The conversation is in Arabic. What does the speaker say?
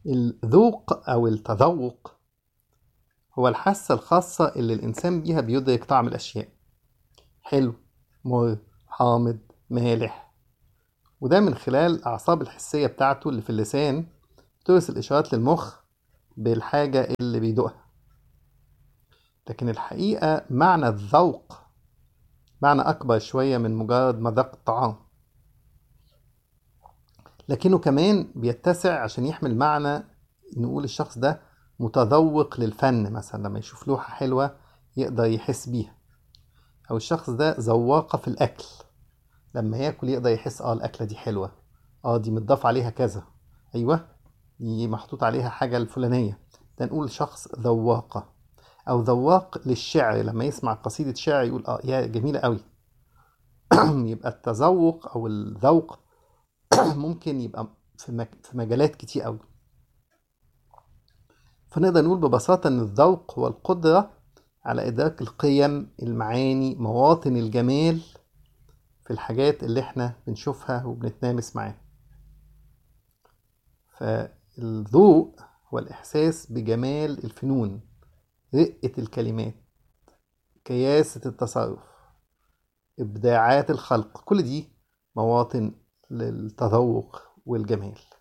الذوق أو التذوق هو الحاسة الخاصة اللي الإنسان بيها بيدرك طعم الأشياء، حلو، مر، حامض، مالح. وده من خلال الأعصاب الحسية بتاعته اللي في اللسان ترسل إشارات للمخ بالحاجة اللي بيدوقها. لكن الحقيقة معنى الذوق معنى أكبر شوية من مجرد مذاق الطعام، لكنه كمان بيتسع عشان يحمل معنى نقول الشخص ده متذوق للفن. مثلا لما يشوف لوحة حلوة يقدر يحس بيها، أو الشخص ده ذواقة في الأكل، لما ياكل يقدر يحس الأكلة دي حلوة، دي متضاف عليها كذا، أيوة دي محطوط عليها حاجة الفلانية. ده نقول شخص ذواقة. أو ذواق للشعر، لما يسمع قصيدة شعر يقول يا جميلة قوي. يبقى التذوق أو الذوق ممكن يبقى في مجالات كتير قوي. فنقدر نقول ببساطة إن الذوق هو القدرة على إدراك القيم، المعاني، مواطن الجمال في الحاجات اللي احنا بنشوفها وبنتنامس معاها. فالذوق هو الإحساس بجمال الفنون، رقة الكلمات، كياسة التصرف، إبداعات الخلق، كل دي مواطن للتذوق والجمال.